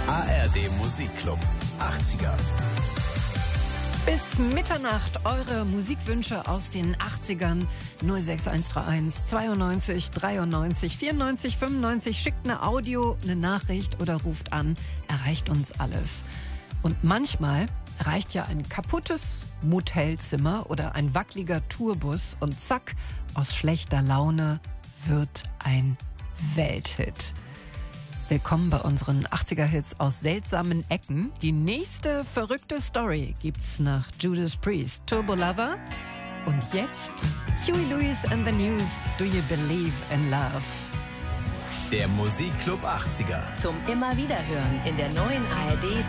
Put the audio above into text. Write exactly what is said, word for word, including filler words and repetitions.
A R D Musikclub achtziger. Bis Mitternacht eure Musikwünsche aus den achtzigern. null sechs eins drei eins zweiundneunzig dreiundneunzig vierundneunzig fünfundneunzig. Schickt eine Audio, eine Nachricht oder ruft an. Erreicht uns alles. Und manchmal reicht ja ein kaputtes Motelzimmer oder ein wackeliger Tourbus und zack, aus schlechter Laune wird ein Welthit. Willkommen bei unseren achtziger-Hits aus seltsamen Ecken. Die nächste verrückte Story gibt's nach Judas Priest, Turbo Lover. Und jetzt Huey Lewis and the News, Do You Believe in Love? Der Musikclub achtziger. Zum immer wieder hören in der neuen A R D